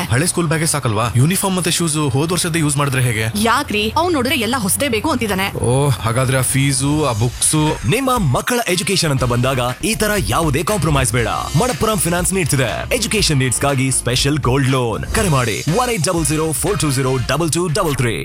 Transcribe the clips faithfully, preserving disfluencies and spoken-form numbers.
ಹಳೆ ಸ್ಕೂಲ್ ಬ್ಯಾಗೇ ಸಾಕಲ್ವಾ? ಯೂನಿಫಾರ್ಮ್ ಮತ್ತೆ ಶೂಸ್ ಹೋದ್ ವರ್ಷದ ಯೂಸ್ ಮಾಡಿದ್ರೆ ಹೇಗೆ? ಯಾಕ್ರಿ, ಅವ್ನು ನೋಡಿದ್ರೆ ಎಲ್ಲ ಹೊಸದೇ ಬೇಕು ಅಂತಿದ್ದಾನೆ. ಓ, ಹಾಗಾದ್ರೆ ಆ ಫೀಸು ಆ ಬುಕ್ಸು. ನಿಮ್ಮ ಮಕ್ಕಳ ಎಜುಕೇಶನ್ ಅಂತ ಬಂದಾಗ ಈ ತರ ಯಾವುದೇ ಕಾಂಪ್ರಮೈಸ್ ಬೇಡ. ಮಣಪ್ಪುರಂ ಫಿನಾನ್ಸ್ ನೀಡ್ಸ್ ಇದೆ ಎಜುಕೇಶನ್ ನೀಡ್ಸ್ ಗಾಗಿ ಸ್ಪೆಷಲ್ ಗೋಲ್ಡ್ ಲೋನ್. ಕರೆ ಮಾಡಿ one eight double zero four two zero double two double three.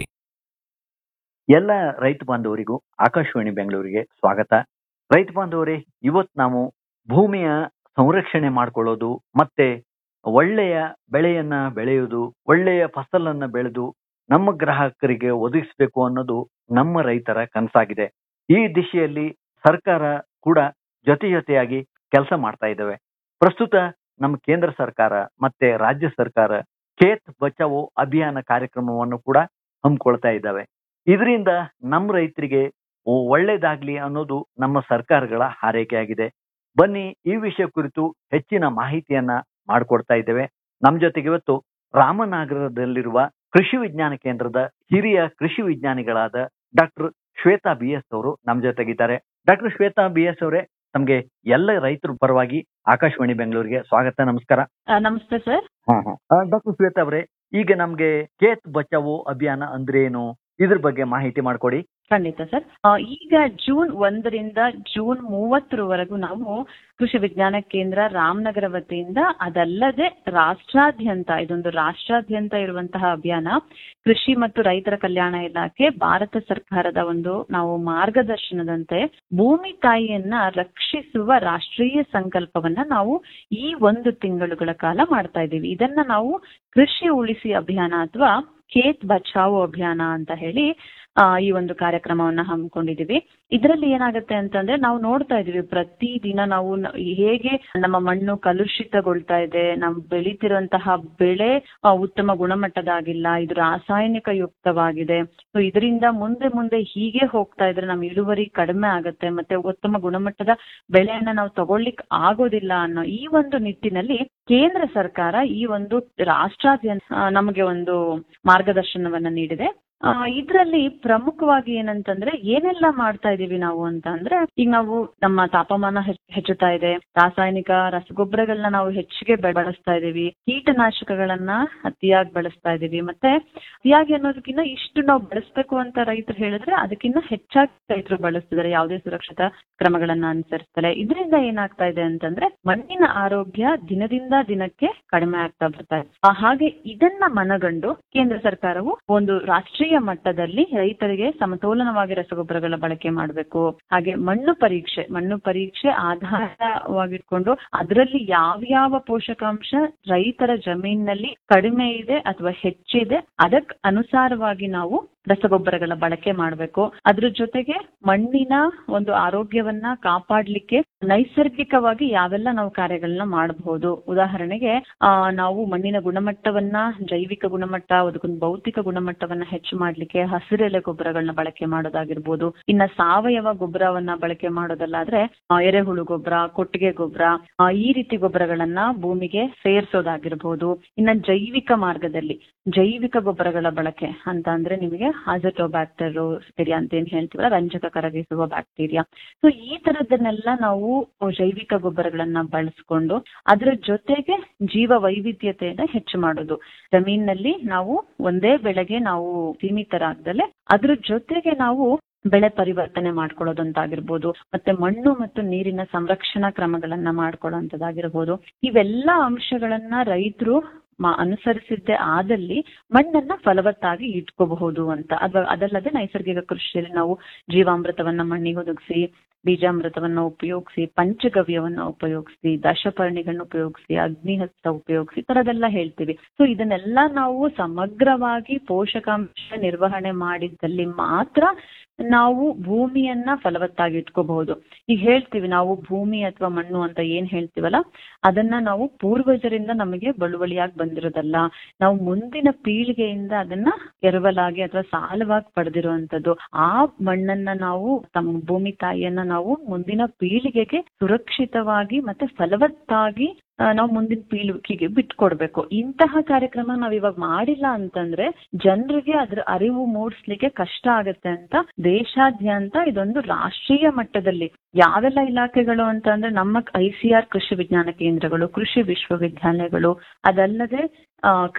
ಎಲ್ಲ ರೈತ ಬಾಂಧವರಿಗೂ ಆಕಾಶವಾಣಿ ಬೆಂಗಳೂರಿಗೆ ಸ್ವಾಗತ. ರೈತ ಬಾಂಧವರೇ, ಇವತ್ತು ನಾವು ಭೂಮಿಯ ಸಂರಕ್ಷಣೆ ಮಾಡ್ಕೊಳ್ಳೋದು ಮತ್ತೆ ಒಳ್ಳೆಯ ಬೆಳೆಯನ್ನ ಬೆಳೆಯುವುದು, ಒಳ್ಳೆಯ ಫಸಲನ್ನ ಬೆಳೆದು ನಮ್ಮ ಗ್ರಾಹಕರಿಗೆ ಒದಗಿಸಬೇಕು ಅನ್ನೋದು ನಮ್ಮ ರೈತರ ಕನಸಾಗಿದೆ. ಈ ದಿಶೆಯಲ್ಲಿ ಸರ್ಕಾರ ಕೂಡ ಜೊತೆ ಜೊತೆಯಾಗಿ ಕೆಲಸ ಮಾಡ್ತಾ ಇದ್ದಾವೆ. ಪ್ರಸ್ತುತ ನಮ್ಮ ಕೇಂದ್ರ ಸರ್ಕಾರ ಮತ್ತೆ ರಾಜ್ಯ ಸರ್ಕಾರ ಖೇತ್ ಬಚಾವೋ ಅಭಿಯಾನ ಕಾರ್ಯಕ್ರಮವನ್ನು ಕೂಡ ಹಮ್ಮಿಕೊಳ್ತಾ ಇದ್ದಾವೆ. ಇದರಿಂದ ನಮ್ಮ ರೈತರಿಗೆ ಒಳ್ಳೇದಾಗ್ಲಿ ಅನ್ನೋದು ನಮ್ಮ ಸರ್ಕಾರಗಳ ಹಾರೈಕೆ ಆಗಿದೆ. ಬನ್ನಿ, ಈ ವಿಷಯ ಕುರಿತು ಹೆಚ್ಚಿನ ಮಾಹಿತಿಯನ್ನ ಮಾಡಿಕೊಡ್ತಾ ಇದ್ದೇವೆ. ನಮ್ಮ ಜೊತೆಗೆ ಇವತ್ತು ರಾಮನಗರದಲ್ಲಿರುವ ಕೃಷಿ ವಿಜ್ಞಾನ ಕೇಂದ್ರದ ಹಿರಿಯ ಕೃಷಿ ವಿಜ್ಞಾನಿಗಳಾದ ಡಾಕ್ಟರ್ ಶ್ವೇತಾ ಬಿ ಎಸ್ ಅವರು ನಮ್ಮ ಜೊತೆಗಿದ್ದಾರೆ. ಡಾಕ್ಟರ್ ಶ್ವೇತಾ ಬಿ ಎಸ್ ಅವರೇ, ತಮ್ಗೆ ಎಲ್ಲ ರೈತರ ಪರವಾಗಿ ಆಕಾಶವಾಣಿ ಬೆಂಗಳೂರಿಗೆ ಸ್ವಾಗತ. ನಮಸ್ಕಾರ. ನಮಸ್ತೆ ಸರ್. ಹಾ ಹಾ ಡಾಕ್ಟರ್ ಶ್ವೇತಾ ಅವರೇ, ಈಗ ನಮ್ಗೆ ಖೇತ್ ಬಚಾವೋ ಅಭಿಯಾನ ಅಂದ್ರೆ ಏನು, ಇದ್ರ ಬಗ್ಗೆ ಮಾಹಿತಿ ಮಾಡ್ಕೊಡಿ. ಖಂಡಿತ ಸರ್. ಈಗ ಜೂನ್ ಒಂದರಿಂದ ಜೂನ್ ಮೂವತ್ತರವರೆಗೂ ನಾವು ಕೃಷಿ ವಿಜ್ಞಾನ ಕೇಂದ್ರ ರಾಮನಗರ ವತಿಯಿಂದ, ಅದಲ್ಲದೆ ರಾಷ್ಟ್ರಾದ್ಯಂತ, ಇದೊಂದು ರಾಷ್ಟ್ರಾದ್ಯಂತ ಇರುವಂತಹ ಅಭಿಯಾನ, ಕೃಷಿ ಮತ್ತು ರೈತರ ಕಲ್ಯಾಣ ಇಲಾಖೆ, ಭಾರತ ಸರ್ಕಾರದ ಒಂದು ನಾವು ಮಾರ್ಗದರ್ಶನದಂತೆ ಭೂಮಿ ತಾಯಿಯನ್ನ ರಕ್ಷಿಸುವ ರಾಷ್ಟ್ರೀಯ ಸಂಕಲ್ಪವನ್ನ ನಾವು ಈ ಒಂದು ತಿಂಗಳುಗಳ ಕಾಲ ಮಾಡ್ತಾ ಇದ್ದೀವಿ. ಇದನ್ನ ನಾವು ಕೃಷಿ ಉಳಿಸಿ ಅಭಿಯಾನ ಅಥವಾ ಖೇತ್ ಬಚಾವೋ ಅಭಿಯಾನ ಅಂತ ಹೇಳಿ ಆ ಈ ಒಂದು ಕಾರ್ಯಕ್ರಮವನ್ನ ಹಮ್ಮಿಕೊಂಡಿದೀವಿ. ಇದರಲ್ಲಿ ಏನಾಗುತ್ತೆ ಅಂತಂದ್ರೆ, ನಾವು ನೋಡ್ತಾ ಇದೀವಿ ಪ್ರತಿ ದಿನ ನಾವು ಹೇಗೆ ನಮ್ಮ ಮಣ್ಣು ಕಲುಷಿತಗೊಳ್ತಾ ಇದೆ, ನಾವು ಬೆಳೀತಿರುವಂತಹ ಬೆಳೆ ಉತ್ತಮ ಗುಣಮಟ್ಟದಾಗಿಲ್ಲ, ಇದು ರಾಸಾಯನಿಕ ಯುಕ್ತವಾಗಿದೆ. ಸೊ ಇದರಿಂದ ಮುಂದೆ ಮುಂದೆ ಹೀಗೆ ಹೋಗ್ತಾ ಇದ್ರೆ ನಮ್ಮ ಇಳುವರಿ ಕಡಿಮೆ ಆಗುತ್ತೆ, ಮತ್ತೆ ಉತ್ತಮ ಗುಣಮಟ್ಟದ ಬೆಳೆಯನ್ನ ನಾವು ತಗೊಳ್ಲಿಕ್ಕೆ ಆಗೋದಿಲ್ಲ ಅನ್ನೋ ಈ ಒಂದು ನಿಟ್ಟಿನಲ್ಲಿ ಕೇಂದ್ರ ಸರ್ಕಾರ ಈ ಒಂದು ರಾಷ್ಟ್ರಾದ್ಯಂತ ನಮಗೆ ಒಂದು ಮಾರ್ಗದರ್ಶನವನ್ನ ನೀಡಿದೆ. ಆ ಇದರಲ್ಲಿ ಪ್ರಮುಖವಾಗಿ ಏನಂತಂದ್ರೆ, ಏನೆಲ್ಲ ಮಾಡ್ತಾ ಇದೀವಿ ನಾವು ಅಂತ ಅಂದ್ರೆ, ಈಗ ನಾವು ನಮ್ಮ ತಾಪಮಾನ ಹೆಚ್ಚುತ್ತಾ ಇದೆ, ರಾಸಾಯನಿಕ ರಸಗೊಬ್ಬರಗಳನ್ನ ನಾವು ಹೆಚ್ಚಿಗೆ ಬಳಸ್ತಾ ಇದೀವಿ, ಕೀಟನಾಶಕಗಳನ್ನ ಅತಿಯಾಗಿ ಬಳಸ್ತಾ ಇದೀವಿ, ಮತ್ತೆ ಅತಿಯಾಗಿ ಅನ್ನೋದಕ್ಕಿಂತ ಇಷ್ಟು ನಾವು ಬಳಸ್ಬೇಕು ಅಂತ ರೈತರು ಹೇಳಿದ್ರೆ ಅದಕ್ಕಿಂತ ಹೆಚ್ಚಾಗಿ ರೈತರು ಬಳಸ್ತಿದ್ದಾರೆ, ಯಾವುದೇ ಸುರಕ್ಷತಾ ಕ್ರಮಗಳನ್ನ ಅನುಸರಿಸ್ತಾರೆ. ಇದರಿಂದ ಏನಾಗ್ತಾ ಇದೆ ಅಂತಂದ್ರೆ, ಮಣ್ಣಿನ ಆರೋಗ್ಯ ದಿನದಿಂದ ದಿನಕ್ಕೆ ಕಡಿಮೆ ಆಗ್ತಾ ಬರ್ತಾ ಇದೆ. ಹಾಗೆ ಇದನ್ನ ಮನಗಂಡು ಕೇಂದ್ರ ಸರ್ಕಾರವು ಒಂದು ರಾಷ್ಟ್ರೀಯ ಮಟ್ಟದಲ್ಲಿ ರೈತರಿಗೆ ಸಮತೋಲನವಾಗಿ ರಸಗೊಬ್ಬರಗಳ ಬಳಕೆ ಮಾಡಬೇಕು, ಹಾಗೆ ಮಣ್ಣು ಪರೀಕ್ಷೆ ಮಣ್ಣು ಪರೀಕ್ಷೆ ಆಧಾರವಾಗಿಟ್ಕೊಂಡು ಅದರಲ್ಲಿ ಯಾವ್ಯಾವ ಪೋಷಕಾಂಶ ರೈತರ ಜಮೀನಿನಲ್ಲಿ ಕಡಿಮೆ ಇದೆ ಅಥವಾ ಹೆಚ್ಚಿದೆ ಅದಕ್ಕೆ ಅನುಸಾರವಾಗಿ ನಾವು ರಸಗೊಬ್ಬರಗಳ ಬಳಕೆ ಮಾಡಬೇಕು. ಅದ್ರ ಜೊತೆಗೆ ಮಣ್ಣಿನ ಒಂದು ಆರೋಗ್ಯವನ್ನ ಕಾಪಾಡ್ಲಿಕ್ಕೆ ನೈಸರ್ಗಿಕವಾಗಿ ಯಾವೆಲ್ಲ ನಾವು ಕಾರ್ಯಗಳನ್ನ ಮಾಡಬಹುದು. ಉದಾಹರಣೆಗೆ ಆ ನಾವು ಮಣ್ಣಿನ ಗುಣಮಟ್ಟವನ್ನ, ಜೈವಿಕ ಗುಣಮಟ್ಟ, ಅದಕ್ಕೊಂದು ಭೌತಿಕ ಗುಣಮಟ್ಟವನ್ನ ಹೆಚ್ಚು ಮಾಡ್ಲಿಕ್ಕೆ ಹಸಿರೆಲೆ ಗೊಬ್ಬರಗಳನ್ನ ಬಳಕೆ ಮಾಡೋದಾಗಿರ್ಬೋದು. ಇನ್ನ ಸಾವಯವ ಗೊಬ್ಬರವನ್ನ ಬಳಕೆ ಮಾಡೋದಲ್ಲಾದ್ರೆ ಎರೆಹುಳು ಗೊಬ್ಬರ, ಕೊಟ್ಟಿಗೆ ಗೊಬ್ಬರ, ಈ ರೀತಿ ಗೊಬ್ಬರಗಳನ್ನ ಭೂಮಿಗೆ ಸೇರಿಸೋದಾಗಿರ್ಬೋದು. ಇನ್ನ ಜೈವಿಕ ಮಾರ್ಗದಲ್ಲಿ ಜೈವಿಕ ಗೊಬ್ಬರಗಳ ಬಳಕೆ ಅಂತ ಅಂದ್ರೆ ನಿಮಗೆ ಅಜಟೋಬ್ಯಾಕ್ಟೀರಿಯಾ ಅಂತ ಏನ್ ಹೇಳ್ತೀವಲ್ಲ, ರಂಜಕ ಕರಗಿಸುವ ಬ್ಯಾಕ್ಟೀರಿಯಾ. ಸೊ ಈ ತರದನ್ನೆಲ್ಲ ನಾವು ಜೈವಿಕ ಗೊಬ್ಬರಗಳನ್ನ ಬಳಸ್ಕೊಂಡು ಅದರ ಜೊತೆಗೆ ಜೀವ ವೈವಿಧ್ಯತೆಯನ್ನ ಹೆಚ್ಚು ಮಾಡೋದು. ಜಮೀನಿನಲ್ಲಿ ನಾವು ಒಂದೇ ಬೆಳೆಗೆ ನಾವು ಸೀಮಿತರಾಗದಲೆ ಅದ್ರ ಜೊತೆಗೆ ನಾವು ಬೆಳೆ ಪರಿವರ್ತನೆ ಮಾಡ್ಕೊಳ್ಳೋದಂತಾಗಿರ್ಬೋದು, ಮತ್ತೆ ಮಣ್ಣು ಮತ್ತು ನೀರಿನ ಸಂರಕ್ಷಣಾ ಕ್ರಮಗಳನ್ನ ಮಾಡ್ಕೊಳ್ಳೋಂಥದ್ದಾಗಿರ್ಬೋದು. ಇವೆಲ್ಲ ಅಂಶಗಳನ್ನ ರೈತರು ಅನುಸರಿಸಿದ್ದೇ ಆದಲ್ಲಿ ಮಣ್ಣನ್ನ ಫಲವತ್ತಾಗಿ ಇಟ್ಕೋಬಹುದು ಅಂತ. ಅದ ಅದಲ್ಲದೆ ನೈಸರ್ಗಿಕ ಕೃಷಿಯಲ್ಲಿ ನಾವು ಜೀವಾಮೃತವನ್ನ ಮಣ್ಣಿಗೆ ಒದಗಿಸಿ, ಬೀಜಾಮೃತವನ್ನ ಉಪಯೋಗಿಸಿ, ಪಂಚಗವ್ಯವನ್ನ ಉಪಯೋಗಿಸಿ, ದಶಪರ್ಣಿಗಳನ್ನ ಉಪಯೋಗಿಸಿ, ಅಗ್ನಿಹಸ್ತ್ರ ಉಪಯೋಗಿಸಿ, ತರದೆಲ್ಲ ಹೇಳ್ತೀವಿ. ಸೊ ಇದನ್ನೆಲ್ಲ ನಾವು ಸಮಗ್ರವಾಗಿ ಪೋಷಕಾಂಶ ನಿರ್ವಹಣೆ ಮಾಡಿದ್ದಲ್ಲಿ ಮಾತ್ರ ನಾವು ಭೂಮಿಯನ್ನ ಫಲವತ್ತಾಗಿ ಇಟ್ಕೋಬಹುದು. ಈಗ ಹೇಳ್ತೀವಿ ನಾವು ಭೂಮಿ ಅಥವಾ ಮಣ್ಣು ಅಂತ ಏನ್ ಹೇಳ್ತೀವಲ್ಲ, ಅದನ್ನ ನಾವು ಪೂರ್ವಜರಿಂದ ನಮಗೆ ಬಳುವಳಿಯಾಗಿ ಬಂದಿರೋದಲ್ಲ, ನಾವು ಮುಂದಿನ ಪೀಳಿಗೆಯಿಂದ ಅದನ್ನ ಎರವಲಾಗಿ ಅಥವಾ ಸಾಲವಾಗಿ ಪಡೆದಿರುವಂತದ್ದು. ಆ ಮಣ್ಣನ್ನ ನಾವು ತಮ್ಮ ಭೂಮಿ ತಾಯಿಯನ್ನ ನಾವು ಮುಂದಿನ ಪೀಳಿಗೆಗೆ ಸುರಕ್ಷಿತವಾಗಿ ಮತ್ತೆ ಫಲವತ್ತಾಗಿ ನಾವು ಮುಂದಿನ ಪೀಳಿಗೆಗೆ ಬಿಟ್ಕೊಡ್ಬೇಕು. ಇಂತಹ ಕಾರ್ಯಕ್ರಮ ನಾವ್ ಇವಾಗ ಮಾಡಿಲ್ಲ ಅಂತಂದ್ರೆ ಜನರಿಗೆ ಅದ್ರ ಅರಿವು ಮೂಡಿಸ್ಲಿಕ್ಕೆ ಕಷ್ಟ ಆಗತ್ತೆ ಅಂತ ದೇಶಾದ್ಯಂತ ಇದೊಂದು ರಾಷ್ಟ್ರೀಯ ಮಟ್ಟದಲ್ಲಿ ಯಾವೆಲ್ಲ ಇಲಾಖೆಗಳು ಅಂತ ಅಂದ್ರೆ ನಮ್ಮ ಐ ಸಿ ಆರ್ ಕೃಷಿ ವಿಜ್ಞಾನ ಕೇಂದ್ರಗಳು, ಕೃಷಿ ವಿಶ್ವವಿದ್ಯಾಲಯಗಳು, ಅದಲ್ಲದೆ